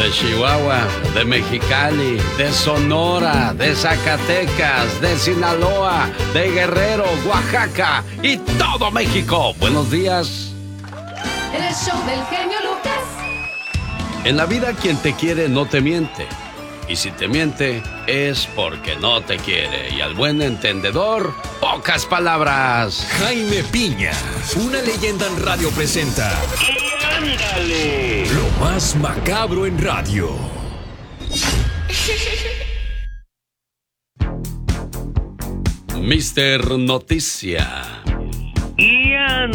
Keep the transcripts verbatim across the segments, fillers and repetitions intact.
De Chihuahua, de Mexicali, de Sonora, de Zacatecas, de Sinaloa, de Guerrero, Oaxaca y todo México. Buenos días. En el show del genio Lucas. En la vida quien te quiere no te miente. Y si te miente es porque no te quiere. Y al buen entendedor, pocas palabras. Jaime Piña, una leyenda en radio presenta. ¡Y ándale! Lo más macabro en radio. mister Noticia. Y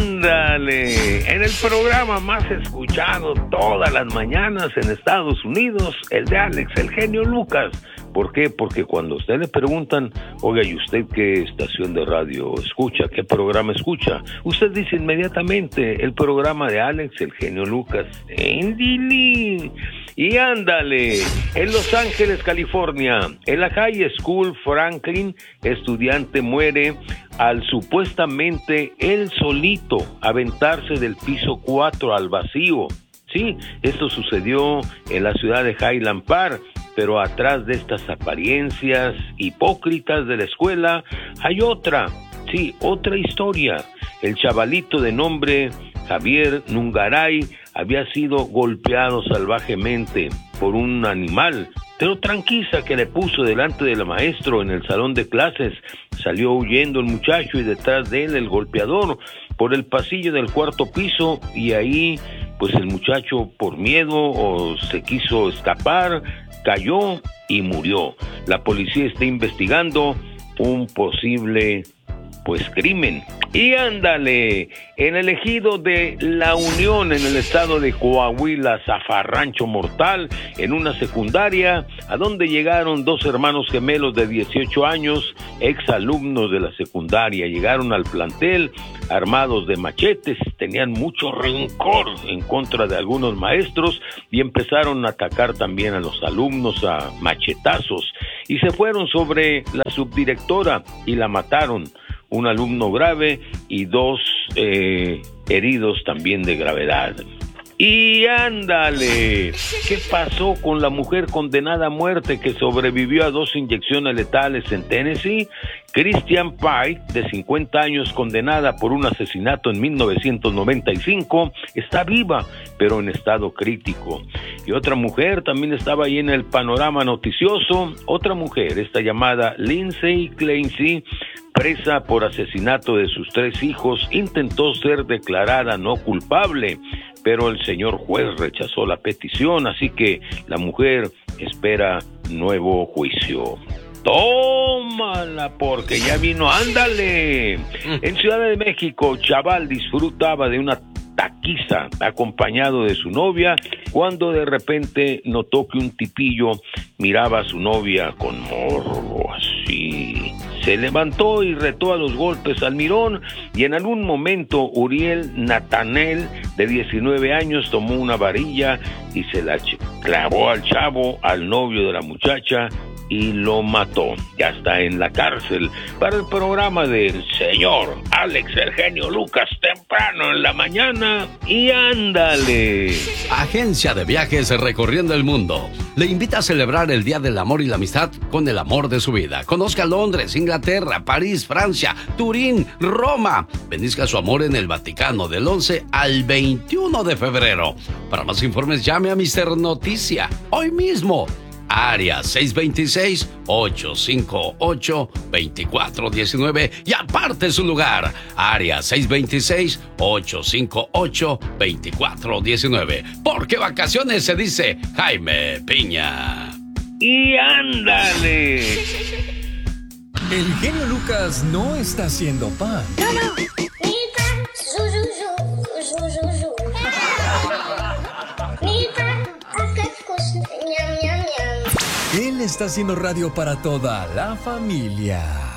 ándale, en el programa más escuchado todas las mañanas en Estados Unidos, el de Alex, el genio Lucas. ¿Por qué? Porque cuando a usted le preguntan, oiga, ¿y usted qué estación de radio escucha? ¿Qué programa escucha? Usted dice inmediatamente, el programa de Alex, el genio Lucas. ¡Endili! Y ándale, en Los Ángeles, California, en la High School Franklin, estudiante muere al supuestamente él solito aventarse del piso cuatro al vacío. Sí, esto sucedió en la ciudad de Highland Park, pero atrás de estas apariencias hipócritas de la escuela hay otra, sí, otra historia. El chavalito de nombre Javier Nungaray había sido golpeado salvajemente por un animal, pero tranquiza que le puso delante del maestro en el salón de clases. Salió huyendo el muchacho y detrás de él el golpeador por el pasillo del cuarto piso, y ahí pues el muchacho por miedo o se quiso escapar, cayó y murió. La policía está investigando un posible pues crimen. Y ándale, en el ejido de La Unión, en el estado de Coahuila, zafarrancho mortal, en una secundaria, a donde llegaron dos hermanos gemelos de dieciocho años, exalumnos de la secundaria. Llegaron al plantel armados de machetes, tenían mucho rencor en contra de algunos maestros y empezaron a atacar también a los alumnos a machetazos, y se fueron sobre la subdirectora y la mataron. Un alumno grave y dos eh, heridos también de gravedad. Y ándale, ¿qué pasó con la mujer condenada a muerte que sobrevivió a dos inyecciones letales en Tennessee? Christian Pike, de cincuenta años, condenada por un asesinato en mil novecientos noventa y cinco, está viva, pero en estado crítico. Y otra mujer también estaba ahí en el panorama noticioso. Otra mujer, esta llamada Lindsay Clancy, presa por asesinato de sus tres hijos, intentó ser declarada no culpable, pero el señor juez rechazó la petición, así que la mujer espera nuevo juicio. ¡Tómala! Porque ya vino, ándale. En Ciudad de México, chaval disfrutaba de una taquiza acompañado de su novia cuando de repente notó que un tipillo miraba a su novia con morbo así. Se levantó y retó a los golpes al mirón, y en algún momento Uriel Natanel, de diecinueve años, tomó una varilla y se la clavó al chavo, al novio de la muchacha, y lo mató. Ya está en la cárcel. Para el programa del señor Alex, el genio Lucas, temprano en la mañana. Y ándale. Agencia de Viajes Recorriendo el Mundo le invita a celebrar el Día del Amor y la Amistad con el amor de su vida. Conozca Londres, Inglaterra, París, Francia, Turín, Roma. Bendiga su amor en el Vaticano del once al veintiuno de febrero. Para más informes llame a mister Noticia hoy mismo. Área seis dos seis, ocho cinco ocho, dos cuatro uno nueve y aparte su lugar. Área seis dos seis, ocho cinco ocho, dos cuatro uno nueve. Porque vacaciones se dice Jaime Piña. Y ándale. El genio Lucas no está haciendo pan. Él está haciendo radio para toda la familia.